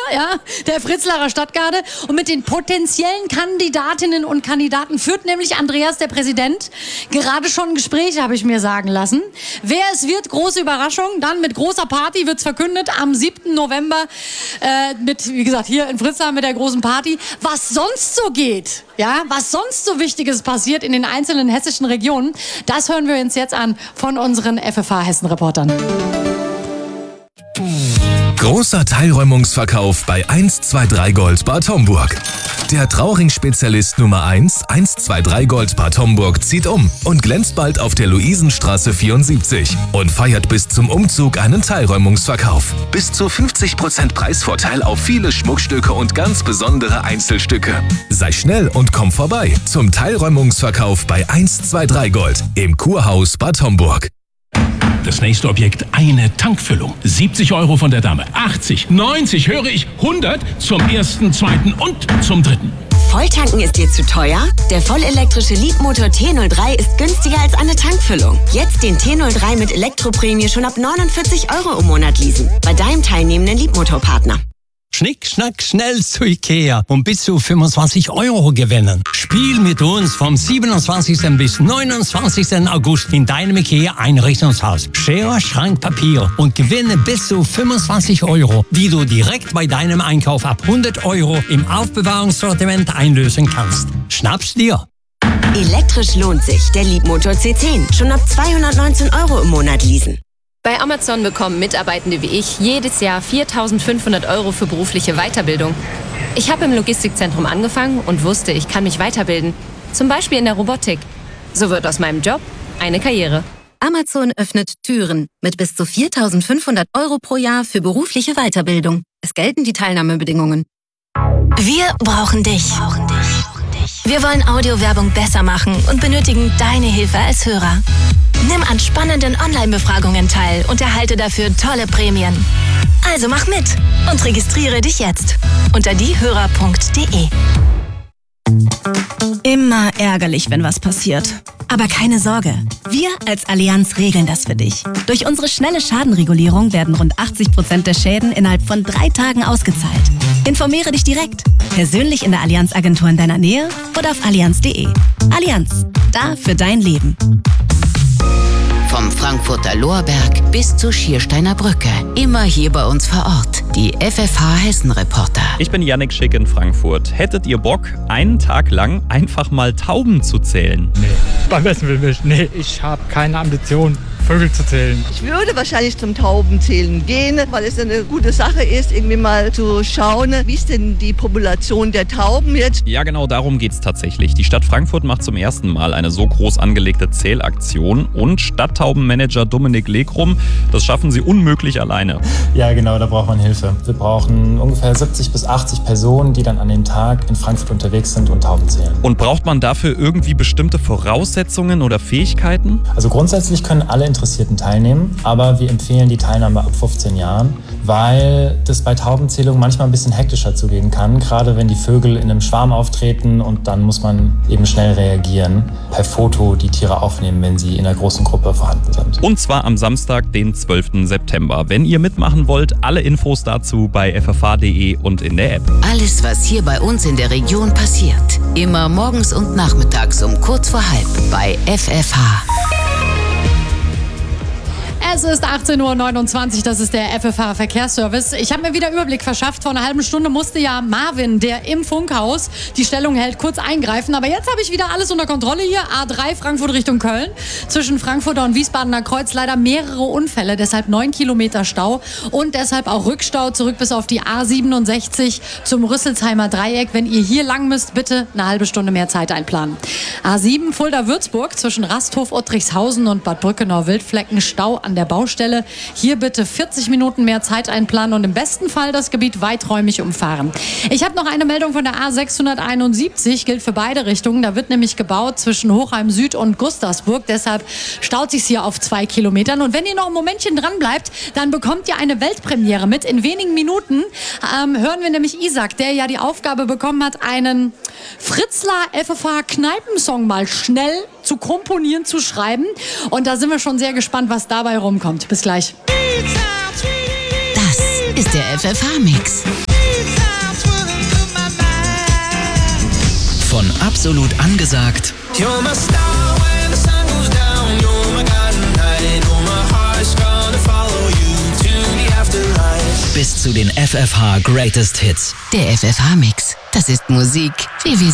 ja, der Fritzlarer Stadtgarde. Und mit den potenziellen Kandidatinnen und Kandidaten führt nämlich Andreas, der Präsident, gerade schon Gespräche, habe ich mir sagen lassen. Wer es wird, große Überraschung. Dann mit großer Party wird's verkündet am 7. November mit, wie gesagt, hier in Fritzlar mit der großen Party. Was sonst so geht, ja, was sonst so Wichtiges passiert in den einzelnen hessischen Regionen, das hören wir uns jetzt an von unseren FFH-Hessen-Reportern. Großer Teilräumungsverkauf bei 123 Gold Bad Homburg. Der Trauring-Spezialist Nummer 123 Gold Bad Homburg zieht um und glänzt bald auf der Luisenstraße 74 und feiert bis zum Umzug einen Teilräumungsverkauf. Bis zu 50% Preisvorteil auf viele Schmuckstücke und ganz besondere Einzelstücke. Sei schnell und komm vorbei zum Teilräumungsverkauf bei 123 Gold im Kurhaus Bad Homburg. Das nächste Objekt, eine Tankfüllung. 70 € von der Dame, 80, 90, höre ich, 100 zum ersten, zweiten und zum dritten. Volltanken ist dir zu teuer? Der vollelektrische Leapmotor T03 ist günstiger als eine Tankfüllung. Jetzt den T03 mit Elektroprämie schon ab 49 € im Monat leasen. Bei deinem teilnehmenden Leapmotor-Partner. Schnick, schnack, schnell zu Ikea und bis zu 25 € gewinnen. Spiel mit uns vom 27. bis 29. August in deinem Ikea-Einrichtungshaus. Schere, Schrank, Papier und gewinne bis zu 25 €, die du direkt bei deinem Einkauf ab 100 € im Aufbewahrungssortiment einlösen kannst. Schnapp's dir! Elektrisch lohnt sich. Der Leapmotor C10. Schon ab 219 € im Monat leasen. Bei Amazon bekommen Mitarbeitende wie ich jedes Jahr 4.500 € für berufliche Weiterbildung. Ich habe im Logistikzentrum angefangen und wusste, ich kann mich weiterbilden. Zum Beispiel in der Robotik. So wird aus meinem Job eine Karriere. Amazon öffnet Türen mit bis zu 4.500 € pro Jahr für berufliche Weiterbildung. Es gelten die Teilnahmebedingungen. Wir brauchen dich. Wir wollen Audiowerbung besser machen und benötigen deine Hilfe als Hörer. Nimm an spannenden Online-Befragungen teil und erhalte dafür tolle Prämien. Also mach mit und registriere dich jetzt unter diehörer.de. Immer ärgerlich, wenn was passiert. Aber keine Sorge, wir als Allianz regeln das für dich. Durch unsere schnelle Schadenregulierung werden rund 80% der Schäden innerhalb von 3 Tagen ausgezahlt. Informiere dich direkt, persönlich in der Allianz-Agentur in deiner Nähe oder auf allianz.de. Allianz, da für dein Leben. Vom Frankfurter Lorberg bis zur Schiersteiner Brücke. Immer hier bei uns vor Ort. Die FFH-Hessen-Reporter. Ich bin Yannick Schick in Frankfurt. Hättet ihr Bock, einen Tag lang einfach mal Tauben zu zählen? Nee, beim besten Willen nicht. Nee, ich habe keine Ambition, Vögel zu zählen. Ich würde wahrscheinlich zum Taubenzählen gehen, weil es eine gute Sache ist, irgendwie mal zu schauen, wie ist denn die Population der Tauben jetzt? Ja, genau darum geht's tatsächlich. Die Stadt Frankfurt macht zum ersten Mal eine so groß angelegte Zählaktion und Stadttaubenmanager Dominik Legrum, das schaffen sie unmöglich alleine. Ja, genau, da braucht man Hilfe. Wir brauchen ungefähr 70 bis 80 Personen, die dann an dem Tag in Frankfurt unterwegs sind und Tauben zählen. Und braucht man dafür irgendwie bestimmte Voraussetzungen oder Fähigkeiten? Also grundsätzlich können alle Interessierten teilnehmen, aber wir empfehlen die Teilnahme ab 15 Jahren, weil das bei Taubenzählungen manchmal ein bisschen hektischer zugehen kann, gerade wenn die Vögel in einem Schwarm auftreten und dann muss man eben schnell reagieren, per Foto die Tiere aufnehmen, wenn sie in einer großen Gruppe vorhanden sind. Und zwar am Samstag, den 12. September. Wenn ihr mitmachen wollt, alle Infos dazu bei ffh.de und in der App. Alles, was hier bei uns in der Region passiert. Immer morgens und nachmittags um kurz vor halb bei FFH. Es ist 18:29 Uhr, das ist der FFH-Verkehrsservice. Ich habe mir wieder Überblick verschafft. Vor einer halben Stunde musste ja Marvin, der im Funkhaus die Stellung hält, kurz eingreifen. Aber jetzt habe ich wieder alles unter Kontrolle hier. A3 Frankfurt Richtung Köln. Zwischen Frankfurter und Wiesbadener Kreuz leider mehrere Unfälle. Deshalb 9 Kilometer Stau und deshalb auch Rückstau zurück bis auf die A67 zum Rüsselsheimer Dreieck. Wenn ihr hier lang müsst, bitte eine halbe Stunde mehr Zeit einplanen. A7 Fulda-Würzburg zwischen Rasthof, Ottrichshausen und Bad Brückenau-Wildflecken. Stau an der Baustelle. Hier bitte 40 Minuten mehr Zeit einplanen und im besten Fall das Gebiet weiträumig umfahren. Ich habe noch eine Meldung von der A671, gilt für beide Richtungen. Da wird nämlich gebaut zwischen Hochheim Süd und Gustavsburg. Deshalb staut sich hier auf 2 Kilometern. Und wenn ihr noch ein Momentchen dran bleibt, dann bekommt ihr eine Weltpremiere mit. In wenigen Minuten hören wir nämlich Isaac, der ja die Aufgabe bekommen hat, einen Fritzlar FFH Kneipensong mal schnell zu komponieren, zu schreiben. Und da sind wir schon sehr gespannt, was dabei rumkommt. Bis gleich. Das ist der FFH-Mix. absolut angesagt. You're my star when the sun goes down. You're my guiding light. Oh, my heart's gonna follow you to the afterlife. Bis zu den FFH Greatest Hits. Der FFH-Mix. Das ist Musik, wie wir sie